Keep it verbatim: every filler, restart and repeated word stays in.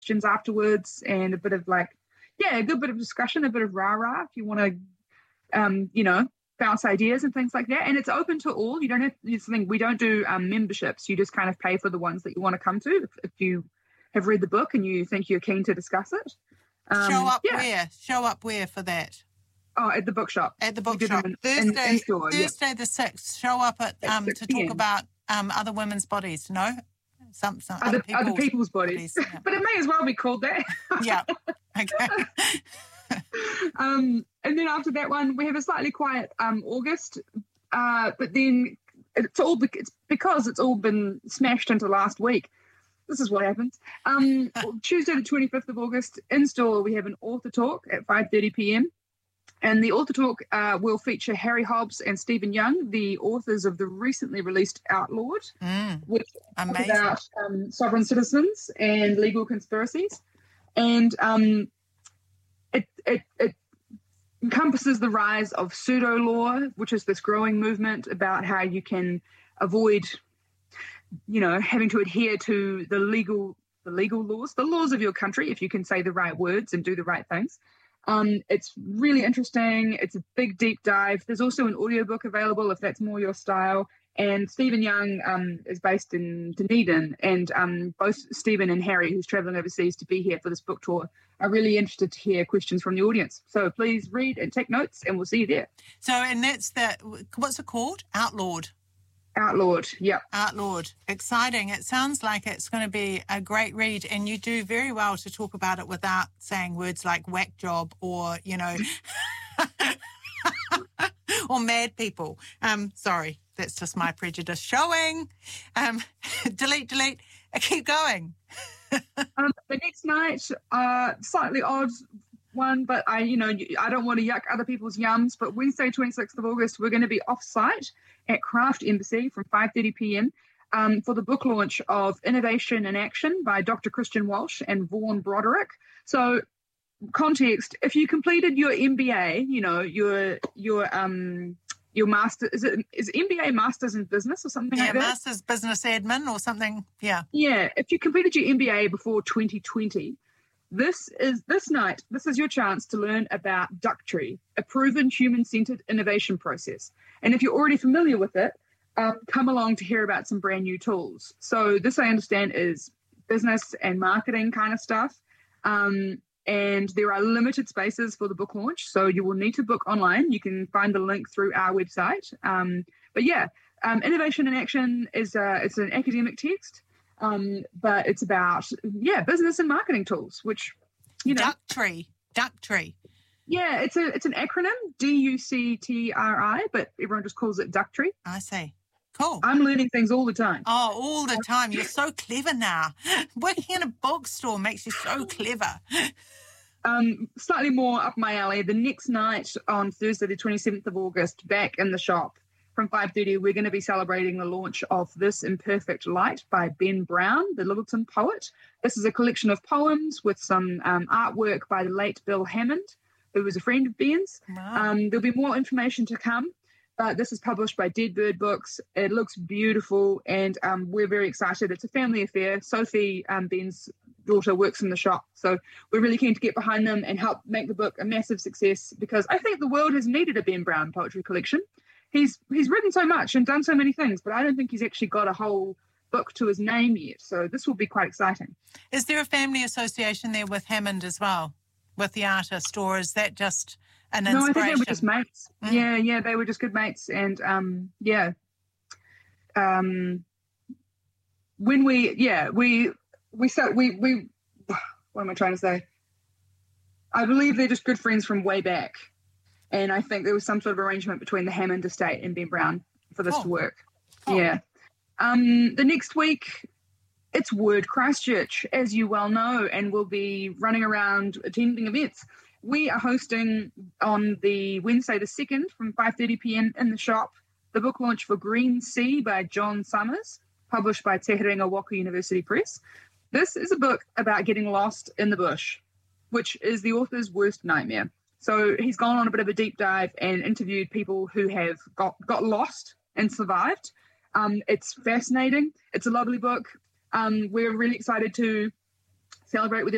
questions afterwards and a bit of like, yeah, a good bit of discussion, a bit of rah-rah if you want to, um, you know, bounce ideas and things like that. And it's open to all. You don't have to think we don't do um, memberships. You just kind of pay for the ones that you want to come to if, if you have read the book and you think you're keen to discuss it. Um, Show up yeah. where? Show up where for that? Oh, at the bookshop. At the bookshop. In, Thursday, in, in store, Thursday yeah. the sixth. Show up at, um, to talk about um, other women's bodies, no? Some, some other, other, people's, other people's bodies. bodies yeah. But it may as well be called that. Yeah. Okay. um, and then after that one, we have a slightly quiet um, August. Uh, but then it's all be- it's because it's all been smashed into last week. This is what happens. Um, Tuesday the twenty-fifth of August, in store, we have an author talk at five thirty p.m. And the author talk uh, will feature Harry Hobbs and Stephen Young, the authors of the recently released Outlawed, mm, which is amazing. about um, sovereign citizens and legal conspiracies. And um, it, it, it encompasses the rise of pseudo-law, which is this growing movement about how you can avoid, you know, having to adhere to the legal the legal laws, the laws of your country, if you can say the right words and do the right things. Um, it's really interesting. It's a big, deep dive. There's also an audiobook available if that's more your style. And Stephen Young um, is based in Dunedin. And um, both Stephen and Harry, who's travelling overseas to be here for this book tour, are really interested to hear questions from the audience. So please read and take notes, and we'll see you there. So, and that's the, what's it called? Outlawed. Outlawed, yeah. Outlawed. Exciting. It sounds like it's going to be a great read, and you do very well to talk about it without saying words like whack job or, you know, or mad people. Um, sorry, that's just my prejudice showing. Um, delete, delete. I keep going. um, the next night, uh, slightly odd one, but I, you know, I don't want to yuck other people's yums, but Wednesday, twenty-sixth of August, we're going to be off-site at Craft Embassy from five thirty p.m. Um, for the book launch of Innovation in Action by Doctor Christian Walsh and Vaughan Broderick. So, context: if you completed your M B A, you know your your um your master is it is M B A Masters in Business or something yeah, like that? Yeah, Masters Business Admin or something. Yeah. Yeah, if you completed your M B A before twenty twenty. This is this night, this is your chance to learn about Ducktree, a proven human-centered innovation process. And if you're already familiar with it, um, come along to hear about some brand new tools. So this, I understand, is business and marketing kind of stuff. Um, and there are limited spaces for the book launch, so you will need to book online. You can find the link through our website. Um, but yeah, um, Innovation in Action is uh, it's an academic text. Um, but it's about, yeah, business and marketing tools, which, you know. Ducktree. Ducktree. Yeah, it's a it's an acronym, D U C T R I, but everyone just calls it Ducktree. I see. Cool. I'm learning things all the time. Oh, all the time. You're so clever now. Working in a bookstore makes you so clever. Um, slightly more up my alley. The next night on Thursday, the twenty-seventh of August, back in the shop, from five thirty, we're going to be celebrating the launch of This Imperfect Light by Ben Brown, the Littleton poet. This is a collection of poems with some um, artwork by the late Bill Hammond, who was a friend of Ben's. Wow. Um, there'll be more information to come, but this is published by Dead Bird Books. It looks beautiful, and um, we're very excited. It's a family affair. Sophie, um, Ben's daughter, works in the shop, so we're really keen to get behind them and help make the book a massive success, because I think the world has needed a Ben Brown poetry collection. He's he's written so much and done so many things, but I don't think he's actually got a whole book to his name yet. So this will be quite exciting. Is there a family association there with Hammond as well, with the artist, or is that just an inspiration? No, I think they were just mates. Mm. Yeah, yeah, they were just good mates. And, um, yeah, um, when we, yeah, we, we, so we, we, what am I trying to say? I believe they're just good friends from way back. And I think there was some sort of arrangement between the Hammond estate and Ben Brown for this oh. to work. Oh. Yeah. Um, the next week, it's Word Christchurch, as you well know, and we'll be running around attending events. We are hosting on the Wednesday the second from five thirty p.m. in the shop the book launch for Green Sea by John Summers, published by Te Herenga Waka University Press. This is a book about getting lost in the bush, which is the author's worst nightmare. So he's gone on a bit of a deep dive and interviewed people who have got, got lost and survived. Um, it's fascinating. It's a lovely book. Um, we're really excited to celebrate with